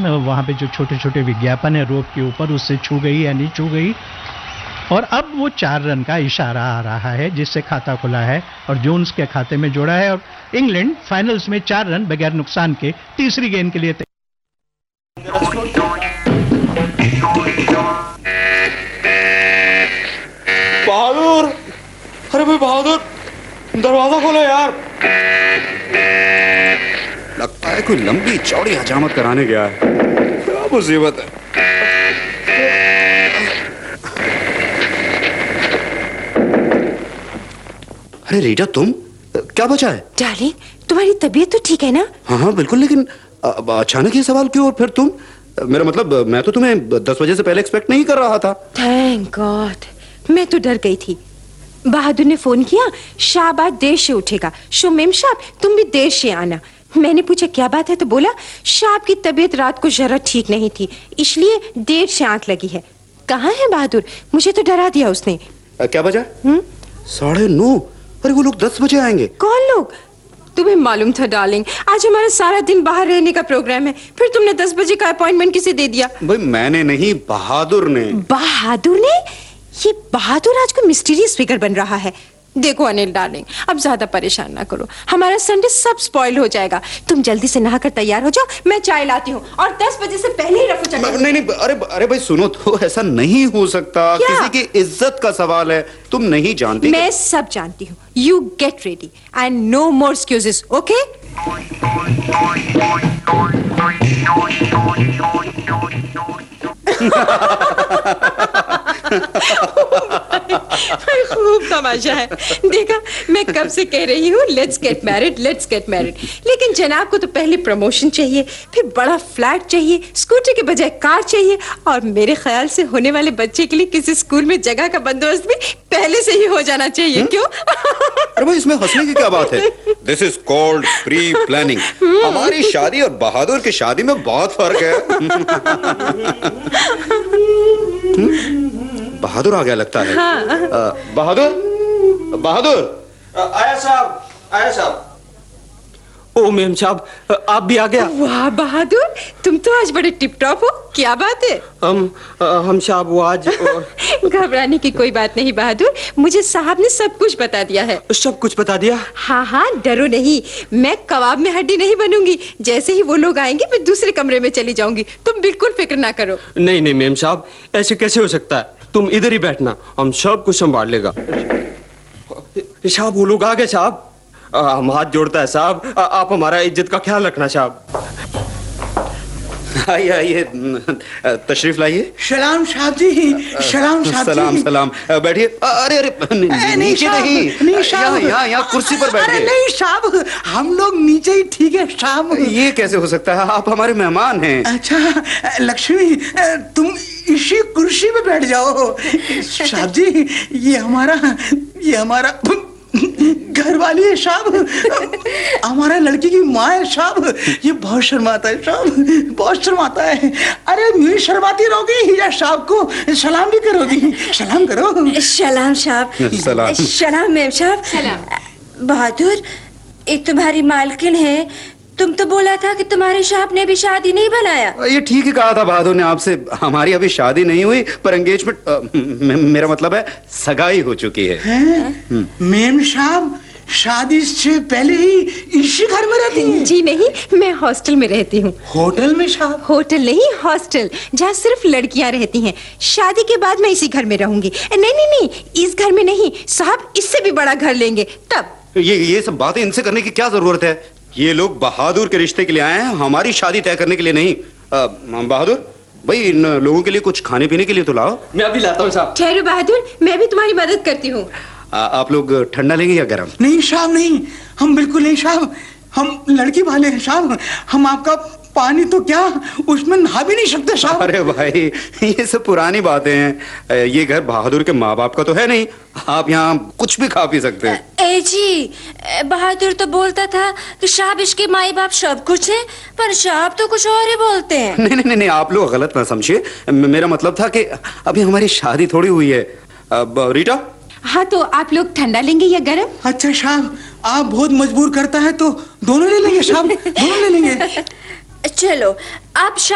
वहाँ पे जो छोटे छोटे विज्ञापन है रोप के ऊपर, उससे छू गई या नहीं छू गई। और अब वो 4 रन का इशारा आ रहा है जिससे खाता खुला है और जोन्स के खाते में जोड़ा है और इंग्लैंड फाइनल्स में 4 रन बगैर नुकसान के तीसरी गेंद के लिए बहादुर, अरे भाई बहादुर, दरवाजा खोलो यार। लगता है कोई लंबी चौड़ी हजामत कराने गया है। क्या मुसीबत है। अरे रीटा, तुम क्या बचा है? डार्लिंग, तुम्हारी तबीयत तो ठीक है ना? हाँ हाँ बिल्कुल, लेकिन अचानक ये सवाल क्यों? और फिर तुम? मेरा मतलब, मैं तो तुम्हें 10 बजे से पहले एक्सपेक्ट नहीं कर रहा था। थैंक गॉड, मैं तो डर गई थी। बहादुर ने फोन किया, शाह आज देर से उठेगा, शुमेम साहब तुम भी देर से आना। मैंने पूछा क्या बात है, तो बोला शाह की तबीयत रात को जरा ठीक नहीं थी, इसलिए देर से आंख लगी है। कहाँ है बहादुर? मुझे तो डरा दिया उसने। क्या बजा? 9:30। अरे वो लोग 10 बजे आएंगे। कौन लोग? तुम्हें मालूम था डार्लिंग, आज हमारा सारा दिन बाहर रहने का प्रोग्राम है, फिर तुमने 10 बजे का अपॉइंटमेंट किसे दे दिया? भाई मैंने नहीं, बहादुर ने। बहादुर ने? ये बहादुर आज को मिस्टीरियस फिगर बन रहा है। देखो अनिल डार्लिंग, अब ज्यादा परेशान ना करो, हमारा संडे सब स्पॉइल हो जाएगा। तुम जल्दी से नहाकर तैयार हो जाओ, मैं चाय लाती हूँ और 10 बजे से पहले ही रफू चक्कर। नहीं, अरे भाई सुनो तो, ऐसा नहीं हो सकता। किसी की इज्जत का सवाल है, तुम नहीं जानती। मैं सब जानती हूँ। You get ready and no more excuses, okay? खूब तमाशा है। देखा, मैं कब से कह रही हूँ let's get married, let's get married, लेकिन जनाब को तो पहले प्रमोशन चाहिए, फिर बड़ा फ्लैट चाहिए, स्कूटी के बजाय कार चाहिए, और मेरे ख्याल से होने वाले बच्चे के लिए किसी स्कूल में जगह का बंदोबस्त भी पहले से ही हो जाना चाहिए। क्यों? अरे भाई इसमें हंसने की क्या बात है? This is called pre planning. हमारी शादी और बहादुर की शादी में बहुत फर्क है। बहादुर आ गया लगता है। हाँ। बहादुर आया साहब। ओ मेम साहब, आप भी आ गया। वाह बहादुर, तुम तो आज बड़े टिप टॉप हो, क्या बात है? हम साहब वो आज घबराने की कोई बात नहीं बहादुर, मुझे साहब ने सब कुछ बता दिया है। सब कुछ बता दिया? हाँ हाँ, डरो नहीं, मैं कबाब में हड्डी नहीं बनूंगी। जैसे ही वो लोग आएंगे मैं दूसरे कमरे में चली जाऊंगी, तुम बिल्कुल फिक्र ना करो। नहीं मेम साहब, ऐसे कैसे हो सकता है? तुम इधर ही बैठना, हम सब कुछ संभाल लेगा। साहब वो लोग आ गए साहब। हम हाथ जोड़ता है साहब, आप हमारा इज्जत का ख्याल रखना साहब। आइए, तशरीफ लाइए। सलाम साहब जी, सलाम साहब जी। सलाम। बैठिए। अरे नीचे नहीं साहब, यहाँ कुर्सी पर बैठिए। अरे नहीं साहब, हम लोग नीचे ही ठीक है साहब। ये कैसे हो सकता है? आप हमारे मेहमान हैं। अच्छा लक्ष्मी, तुम इसी कुर्सी पे बैठ जाओ। साहब जी, ये हमारा घर वाली है साहब, हमारा लड़की की माँ है साहब। ये बहुत शर्माता है साहब, बहुत शर्माता है। अरे यूं शर्माती रहोगी या साहब को सलाम भी करोगी? सलाम करो। सलाम साहब। सलाम मैम साहब। सलाम। बहादुर, ये तुम्हारी मालकिन है, तुम तो बोला था कि तुम्हारे साहब ने भी शादी नहीं बनाया। ये ठीक ही कहा था बहादुर ने आपसे, हमारी अभी शादी नहीं हुई, पर एंगेजमेंट, मेरा मतलब है सगाई हो चुकी है। मेम साहब शादी से पहले ही इसी घर में रहती हैं? जी नहीं, मैं हॉस्टल में रहती हूँ। होटल में साहब? होटल नहीं, हॉस्टल, जहाँ सिर्फ लड़कियाँ रहती हैं। शादी के बाद मैं इसी घर में रहूंगी। नहीं, इस घर में नहीं साहब, इससे भी बड़ा घर लेंगे तब। ये सब बातें इनसे करने की क्या जरूरत है? ये लोग बहादुर के रिश्ते के लिए आए हैं, हमारी शादी तय करने के लिए नहीं। बहादुर भाई, इन लोगों के लिए कुछ खाने पीने के लिए तो लाओ। मैं अभी लाता हूँ साहब। ठहरो बहादुर, मैं भी तुम्हारी मदद करती हूँ। आप लोग ठंडा लेंगे या गरम? नहीं साहब नहीं, हम बिल्कुल नहीं साहब, हम लड़की वाले हैं साहब। हम आपका पानी तो क्या, उसमें नहा भी नहीं सकते साहब। अरे भाई, ये सब पुरानी बातें हैं। ये घर बहादुर के माँ बाप का तो है नहीं, आप यहाँ कुछ भी खा पी सकते हैं। ए जी, बहादुर तो बोलता था कि शाह इसके माई बाप सब कुछ है, पर शाह तो कुछ और ही बोलते हैं। नहीं, आप लोग गलत ना समझिए। मेरा मतलब था कि अभी हमारी शादी थोड़ी हुई है। रीटा? हाँ, तो आप लोग ठंडा लेंगे या गरम? अच्छा साहब, आप बहुत मजबूर करता है तो दोनों ले लेंगे साहब, दोनों ले लेंगे। चलो आप